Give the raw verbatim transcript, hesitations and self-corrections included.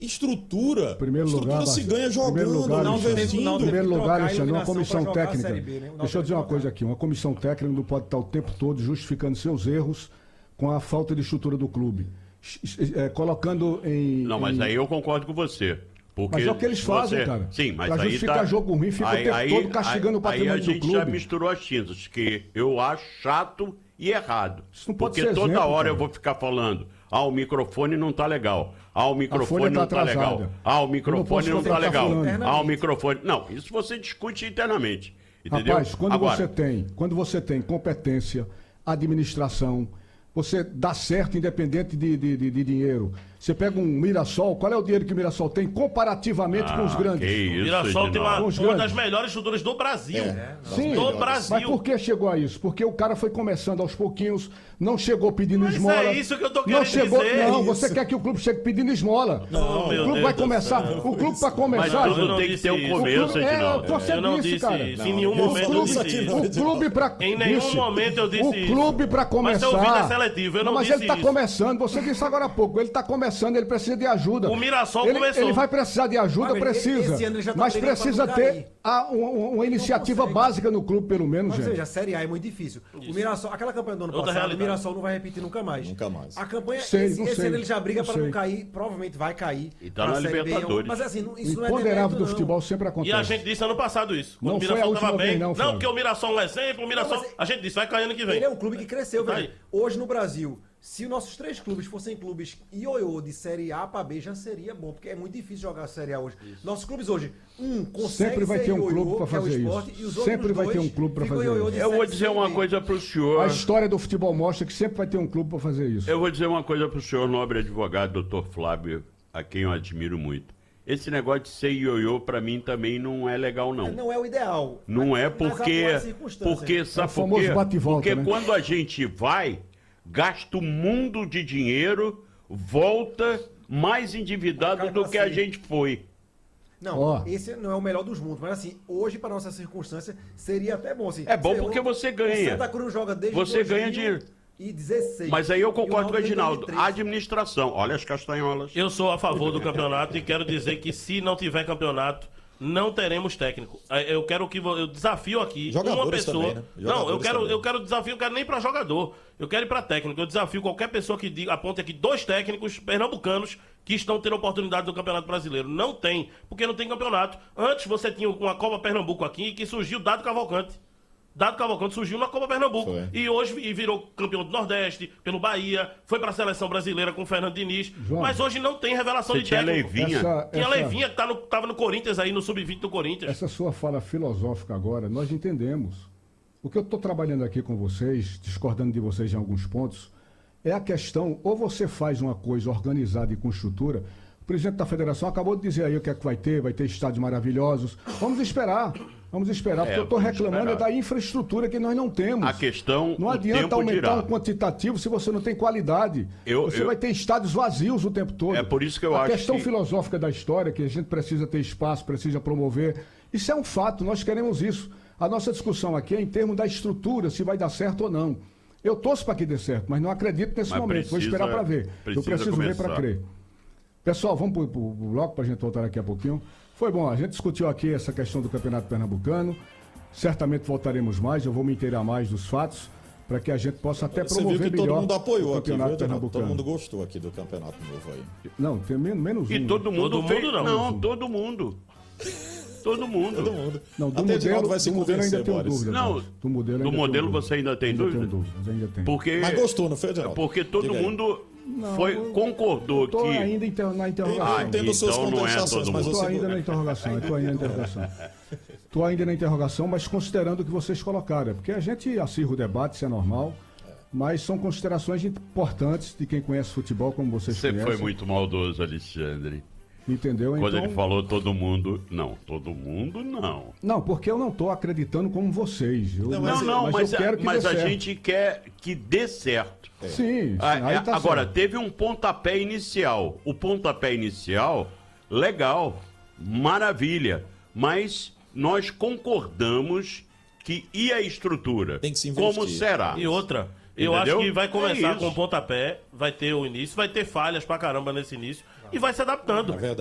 Estrutura. Primeiro estrutura lugar, se ganha jogando, primeiro lugar, não investindo. Em primeiro lugar, Alexandre, uma comissão pra jogar a técnica. Série B, né? Não Deixa eu dizer uma jogar. coisa aqui: uma comissão técnica não pode estar o tempo todo justificando seus erros com a falta de estrutura do clube. É, colocando em. Não, mas em... aí eu concordo com você. Porque Mas é o que eles fazem, você... cara. Sim, mas pra aí justificar tá... jogo ruim, fica aí, o tempo aí, todo castigando aí, o patrimônio aí a do gente clube. já misturou as tintas, que eu acho chato e errado. Isso não pode porque ser toda exemplo, hora cara. eu vou ficar falando, ah, o microfone não tá legal. Ah, o microfone Folha tá não tá atrasada. legal. Ah, o microfone Eu não não, posso tá contratar legal. fulano. Ah, o microfone... Não, isso você discute internamente. Entendeu? Rapaz, quando Agora, você tem, quando você tem competência, administração, você dá certo independente de, de, de, de dinheiro. Você pega um Mirassol, qual é o dinheiro que o Mirassol tem comparativamente ah, com os grandes? que isso, O Mirassol tem uma, Com os uma grandes. das melhores estruturas do Brasil. É, Sim, do Brasil. mas por que chegou a isso? Porque o cara foi começando aos pouquinhos, não chegou pedindo Mas esmola. é isso que eu tô Não querendo chegou, dizer. não, Isso. você quer que o clube chegue pedindo esmola. Não, o meu clube Deus vai do começar, céu. o clube para mas começar, eu tudo não tem que disse ter um isso. o começo, clube, é, Edinaldo. você Eu não disse, disse cara. isso. Não, Em nenhum não momento falou eu isso disse aqui, isso. não. O clube para Em nenhum momento eu disse O isso. clube para Mas começar. seu ouvido é seletivo, eu não mas disse ele está isso. começando, você disse agora há pouco, ele está começando, ele precisa de ajuda. O Mirassol ele, começou. Ele vai precisar de ajuda, Mas, precisa. esse ano ele já tá mas brigando pra precisa não ter cair. a- uma, uma iniciativa consegue. básica no clube, pelo menos, Mas gente. veja, a Série A é muito difícil. O Mirassol, aquela campanha do ano Outra passado, realidade. o Mirassol não vai repetir nunca mais. Nunca mais. A campanha, Sei, esse, não esse sei, ano ele já briga não para sei. não cair, provavelmente vai cair. E tá pra na Série B. Libertadores. Mas assim, não- O isso não é imponderável demérito, do não. futebol sempre acontece. E a gente disse ano passado isso. Quando Não o foi a Mirassol última tava bem. vez, não, Não, Flávio. porque o Mirassol é um exemplo, o Mirassol. Não, mas- A gente disse, vai cair ano que vem. Ele é um clube que cresceu, Tá velho. aí. Hoje no Brasil, se os nossos três clubes fossem clubes ioiô de Série A para B, já seria bom, porque é muito difícil jogar a Série A hoje. Nossos clubes hoje, um consegue Sempre vai ser ter um ioiô, clube pra que é o fazer Sport, isso. e os outros Sempre vai ter dois um clube pra ficam fazer ioiô isso. de eu vou Série dizer C e uma B. coisa pro senhor. A história do futebol mostra que sempre vai ter um clube para fazer isso. Eu vou dizer uma coisa pro senhor nobre advogado, doutor Flávio, a quem eu admiro muito. Esse negócio de ser ioiô, pra mim, também não é legal, não. Não é o ideal. Não mas é nas porque. atuais circunstâncias. Porque, sabe É o famoso por quê? bate e volta, Porque né? quando a gente vai, gasta um mundo de dinheiro, volta mais endividado Cai do pra que a cima. gente foi. Não, Ó. esse não é o melhor dos mundos, mas assim, hoje para nossa circunstância seria até bom assim. É bom Você- porque o- você o ganha. Santa Cruz joga desde Você ganha dinheiro. E dezesseis. Mas aí eu E o concordo com o Náutico desde Edinaldo. dois mil e três. Administração. Olha as castanholas. Eu sou a favor do campeonato e quero dizer que se não tiver campeonato, não teremos técnico. Eh, Eu quero que vo- eu desafio aqui uma Jogadores pessoa. também, né? Não, eu Jogadores quero, também. eu quero desafio, eu quero nem para jogador. Eu quero ir para técnico. Eu desafio qualquer pessoa que diga, aponte aqui dois técnicos pernambucanos que estão tendo oportunidade no Campeonato Brasileiro. Não tem, porque não tem campeonato. Antes você tinha uma Copa Pernambuco aqui que surgiu Dado Cavalcante. Dado Cavalcante surgiu na Copa Pernambuco. Foi. E hoje e virou campeão do Nordeste, pelo Bahia, foi para a seleção brasileira com o Fernando Diniz. João, Mas hoje não tem revelação Você de tinha técnico. Leivinha. Essa- Tinha essa- Leivinha que tá no, tava no Corinthians aí, no sub vinte do Corinthians. Essa sua fala filosófica agora, nós entendemos. O que eu estou trabalhando aqui com vocês, discordando de vocês em alguns pontos, é a questão, ou você faz uma coisa organizada e com estrutura. O presidente da federação acabou de dizer aí o que é que vai ter, vai ter estádios maravilhosos. Vamos esperar, vamos esperar, porque É, eu estou vamos reclamando é esperar. da infraestrutura que nós não temos. A questão, Não o adianta tempo aumentar dirá. um quantitativo se você não tem qualidade. Eu- você eu- vai ter estádios vazios o tempo todo. É por isso que eu a acho questão que- filosófica da história, que a gente precisa ter espaço, precisa promover, isso é um fato, nós queremos isso. A nossa discussão aqui é em termos da estrutura, se vai dar certo ou não. Eu torço para que dê certo, mas não acredito nesse Mas momento. Vou precisa- esperar para ver. Eu precisa preciso ver começar. para crer. Pessoal, vamos para o bloco para a gente voltar daqui a pouquinho. Foi bom, a gente discutiu aqui essa questão do Campeonato Pernambucano. Certamente voltaremos mais, eu vou me inteirar mais dos fatos, para que a gente possa até Você viu promover que todo melhor mundo apoiou o aqui, viu, Campeonato Edinaldo? Todo Pernambucano. mundo gostou aqui do campeonato novo aí. Não, tem menos, menos um. E né? todo mundo Todo fez... mundo não. Não, todo mundo. Todo mundo. Todo mundo. Não, do Até Edinaldo modelo, vai se do modelo ainda convencer, tenho Boris. dúvida. Não, Boris. do modelo, do ainda modelo tenho dúvida. você ainda tem ainda dúvida? Tenho dúvidas, ainda tenho. Porque, Mas gostou, não foi, Edinaldo? porque todo Diga aí. mundo Não, foi, eu- concordou Tô que... ainda inter- na interrogação. Ah, entendo suas então não é contestações, todo mas mundo. Estou você- ainda na interrogação, estou ainda na interrogação. Estou ainda na interrogação, mas considerando o que vocês colocaram. Porque a gente acirra o debate, isso é normal, mas são considerações importantes de quem conhece futebol, como vocês Você conhecem. foi muito maldoso, Alexandre. Entendeu? Quando Então, ele falou todo mundo... Não, todo mundo não. Não, porque eu não estou acreditando como vocês. Eu, Não, Não, não, mas, eu quero que mas dê a certo. gente quer que dê certo. Sim, sim, Ah, aí é, tá agora, certo. teve um pontapé inicial. O pontapé inicial, legal, maravilha. Mas nós concordamos que e a estrutura? Tem que se investir. Como será? E outra, eu Entendeu? acho que vai É começar isso. com o pontapé, vai ter o início, vai ter falhas pra caramba nesse início, e vai se adaptando. É verdade.